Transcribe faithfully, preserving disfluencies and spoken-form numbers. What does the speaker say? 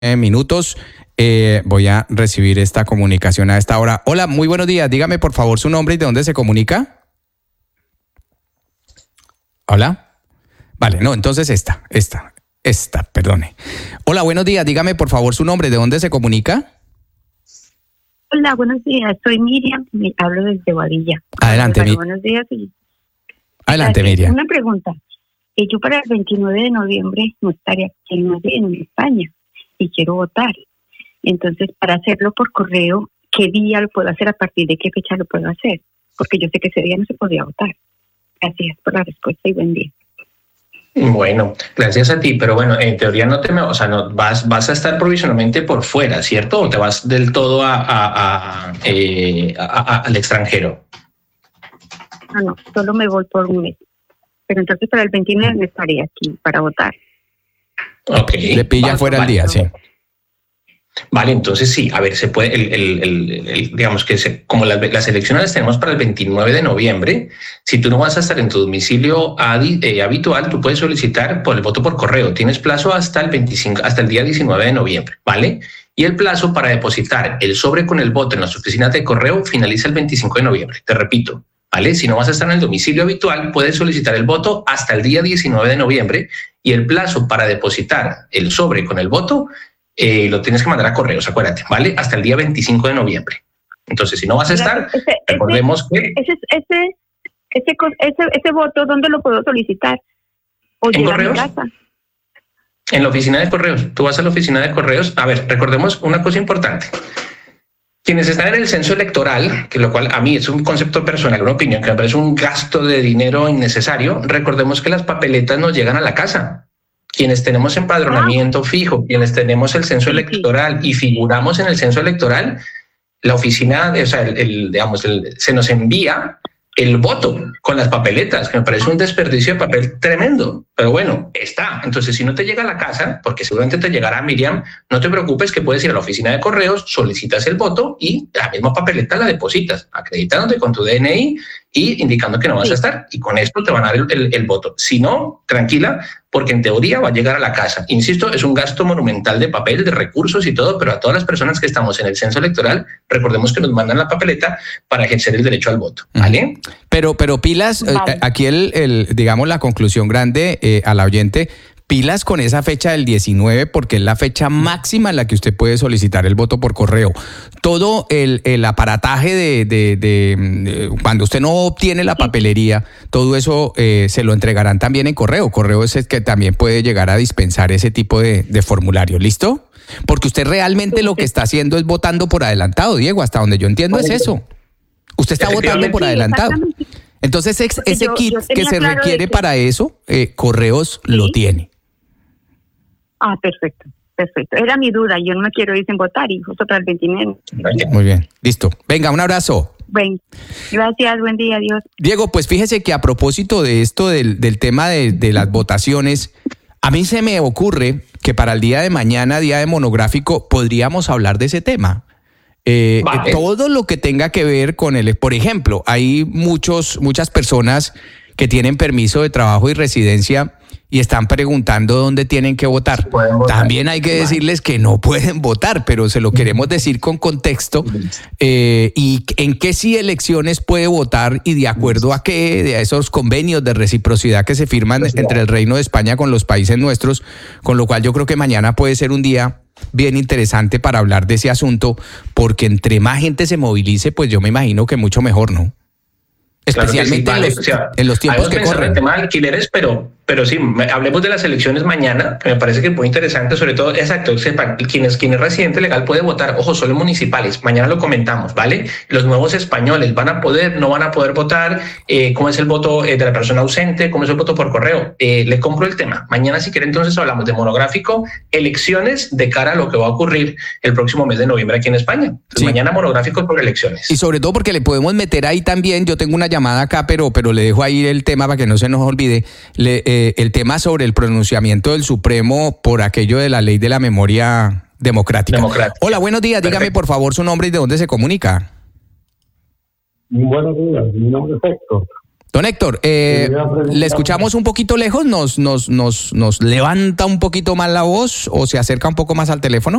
minutos. Eh, voy a recibir esta comunicación a esta hora. Hola, muy buenos días. Dígame por favor su nombre y de dónde se comunica. Hola. Vale, no, entonces esta, esta, esta, perdone. Hola, buenos días. Dígame por favor su nombre, ¿de dónde se comunica? Hola, buenos días. Soy Miriam, me hablo desde Guadilla. Adelante, Bueno, Mi- buenos días. Y... Adelante, Gracias. Miriam. Una pregunta. Eh, yo para el veintinueve de noviembre no estaré aquí en Madrid, en España, y quiero votar. Entonces, para hacerlo por correo, ¿qué día lo puedo hacer? ¿A partir de qué fecha lo puedo hacer? Porque yo sé que ese día no se podía votar. Gracias por la respuesta y buen día. Bueno, gracias a ti, pero bueno, en teoría no te, me- o sea, no vas, vas a estar provisionalmente por fuera, ¿cierto? ¿O te vas del todo a, a- a, eh, a- a- al extranjero? No, no, solo me voy por un mes. Pero entonces para el veintinueve no estaré aquí para votar. Ok. Le pilla Vale, fuera el vale. día, sí. Vale, entonces sí, a ver, se puede, el, el, el, el- digamos que se, como las, las elecciones las tenemos para el veintinueve de noviembre, si tú no vas a estar en tu domicilio adi- eh, habitual, tú puedes solicitar por el voto por correo. Tienes plazo hasta el veinticinco, hasta el día diecinueve de noviembre, ¿vale? Y el plazo para depositar el sobre con el voto en las oficinas de correo finaliza el veinticinco de noviembre. Te repito, ¿vale? Si no vas a estar en el domicilio habitual, puedes solicitar el voto hasta el día diecinueve de noviembre y el plazo para depositar el sobre con el voto Eh, lo tienes que mandar a correos, acuérdate, ¿vale? Hasta el día veinticinco de noviembre. Entonces, si no vas a estar, Ese, recordemos que ese, ese, ese, co- ese, ese voto, ¿dónde lo puedo solicitar? ¿O ¿En llegar a mi correos? casa? En la oficina de correos, tú vas a la oficina de correos. A ver, recordemos una cosa importante. Quienes están en el censo electoral, que lo cual a mí es un concepto personal, una opinión que me parece un gasto de dinero innecesario, recordemos que las papeletas nos llegan a la casa. Quienes tenemos empadronamiento fijo, quienes tenemos el censo Sí, sí. electoral y figuramos en el censo electoral, la oficina, o sea, el, el, digamos, el, se nos envía el voto con las papeletas, que me parece un desperdicio de papel tremendo, pero bueno, está. Entonces, si no te llega a la casa, porque seguramente te llegará, Miriam, no te preocupes que puedes ir a la oficina de correos, solicitas el voto y la misma papeleta la depositas, acreditándote con tu D N I y indicando que no vas Sí. a estar, y con esto te van a dar el, el, el voto. Si no, tranquila, porque en teoría va a llegar a la casa. Insisto, es un gasto monumental de papel, de recursos y todo, pero a todas las personas que estamos en el censo electoral, recordemos que nos mandan la papeleta para ejercer el derecho al voto, ¿vale? Pero, pero pilas, eh, Vale. aquí el, el, digamos, la conclusión grande eh, a la oyente, pilas con esa fecha del diecinueve porque es la fecha máxima en la que usted puede solicitar el voto por correo. Todo el, el aparataje de, de, de, de cuando usted no obtiene la papelería, todo eso eh, se lo entregarán también en correo. Correo es el que también puede llegar a dispensar ese tipo de, de formulario. ¿Listo? Porque usted realmente lo que está haciendo es votando por adelantado, Diego, hasta donde yo entiendo es eso. Usted está votando por Sí, adelantado. exactamente. Entonces, ex- Porque ese yo- kit yo que tenía se claro de requiere que- para eso, eh, Correos lo Sí. tiene. Ah, perfecto, perfecto. Era mi duda, yo no me quiero ir sin votar y justo para el veintinueve. Muy bien, listo. Venga, un abrazo. Bueno, gracias, buen día, adiós. Diego, pues fíjese que a propósito de esto del, del tema de, de las votaciones, a mí se me ocurre que para el día de mañana, día de monográfico, podríamos hablar de ese tema. Eh, Vale. eh, todo lo que tenga que ver con el, por ejemplo, hay muchos, muchas personas que tienen permiso de trabajo y residencia y están preguntando dónde tienen que votar. Pueden votar. También hay que Vale. decirles que no pueden votar, pero se lo queremos decir con contexto eh, y en qué sí elecciones puede votar y de acuerdo a qué, de esos convenios de reciprocidad que se firman entre el Reino de España con los países nuestros, con lo cual yo creo que mañana puede ser un día bien interesante para hablar de ese asunto, porque entre más gente se movilice, pues yo me imagino que mucho mejor, ¿no? Claro que sí, Especialmente vale. en, los, O sea, en los tiempos habíamos que pensado en corren. el tema de alquileres, pero, pero sí, me- hablemos de las elecciones mañana, que me parece que es muy interesante, sobre todo, exacto, sepan, quien es, quien es residente legal puede votar, ojo, solo municipales, mañana lo comentamos, ¿vale? Los nuevos españoles van a poder, no van a poder votar, eh, cómo es el voto eh, de la persona ausente, cómo es el voto por correo. Eh, le compro el tema. Mañana, si quiere, entonces hablamos de monográfico, elecciones de cara a lo que va a ocurrir el próximo mes de noviembre aquí en España. Entonces, Sí. mañana monográfico sobre elecciones. Y sobre todo porque le podemos meter ahí también, yo tengo una llamada acá, pero, pero le dejo ahí el tema para que no se nos olvide, le, eh, el tema sobre el pronunciamiento del Supremo por aquello de la ley de la memoria democrática. Democrática. Hola, buenos días, dígame Perfecto. por favor su nombre y de dónde se comunica. Buenos días, mi nombre es Héctor. Don Héctor, eh, ¿le escuchamos un poquito lejos? ¿Nos, nos, nos, ¿Nos levanta un poquito más la voz o se acerca un poco más al teléfono?